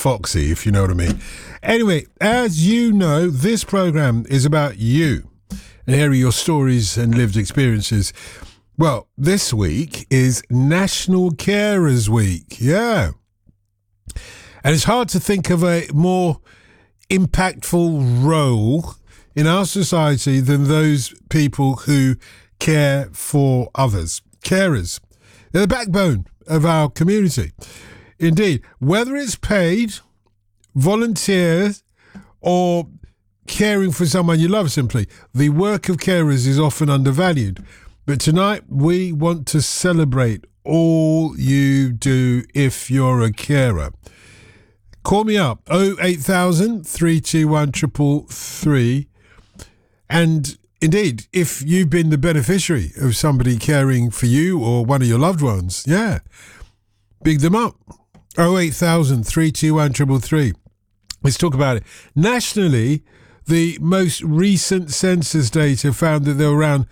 foxy, if you know what I mean. Anyway, as you know, this program is about you and hearing your stories and lived experiences. Well, this week is National Carers Week. Yeah. And it's hard to think of a more impactful role in our society than those people who care for others. Carers. They're the backbone of our community. Indeed, whether it's paid, volunteers, or caring for someone you love simply, the work of carers is often undervalued. But tonight, we want to celebrate all you do if you're a carer. Call me up, 08000 321 333. And indeed, if you've been the beneficiary of somebody caring for you or one of your loved ones, yeah, big them up. 08000 321 333. Let's talk about it. Nationally, the most recent census data found that there were around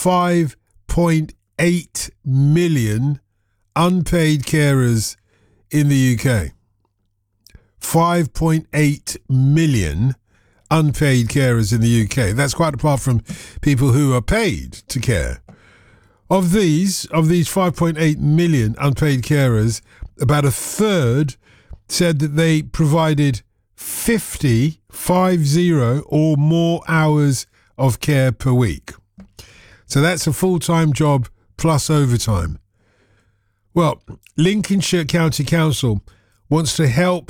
5.8 million unpaid carers in the UK. 5.8 million unpaid carers in the UK. That's quite apart from people who are paid to care. Of these 5.8 million unpaid carers, about a third said that they provided 50 or more hours of care per week. So that's a full-time job plus overtime. Well, Lincolnshire County Council wants to help